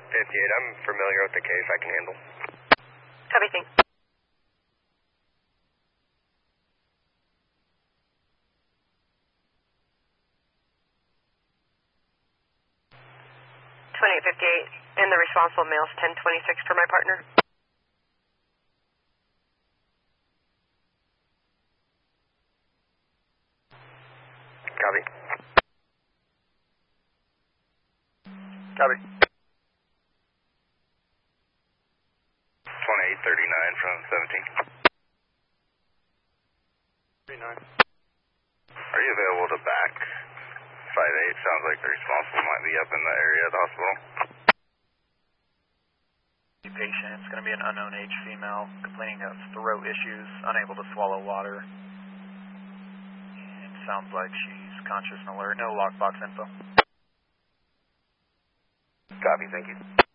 I'm familiar with the case. I can handle. Copy, thanks. 2858, and the responsible male is 1026 for my partner. Copy. Copy. 2839 from 17. 39. Are you available to back 58? Sounds like the responsible might be up in the area of the hospital. Patient, it's going to be an unknown age female complaining of throat issues, unable to swallow water. It sounds like she's conscious and alert. No lockbox info. Copy, thank you.